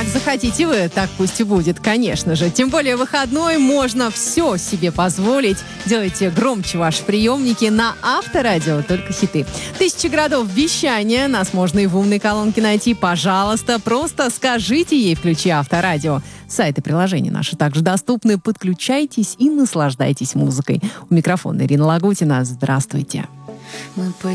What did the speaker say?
как захотите вы, так пусть и будет, конечно же. Тем более выходной, можно все себе позволить. Делайте громче ваши приемники на Авторадио, только хиты. 1000 городов вещания, нас можно и в умной колонке найти. Пожалуйста, просто скажите ей «Включи Авторадио». Сайт и приложения наши также доступны. Подключайтесь и наслаждайтесь музыкой. У микрофона Ирина Лагутина. Здравствуйте.